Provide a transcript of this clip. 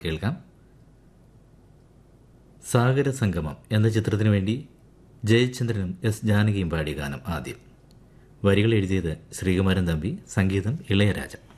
കേൾക്കാം. സാഗര സംഗമം എന്ന ചിത്രത്തിനു വേണ്ടി ജയചന്ദ്രനും എസ് ജാനകിയും പാടിയ ഗാനം ആദ്യം. വരികൾ എഴുതിയത് ശ്രീകുമാരൻ തമ്പി, സംഗീതം ഇളയരാജ.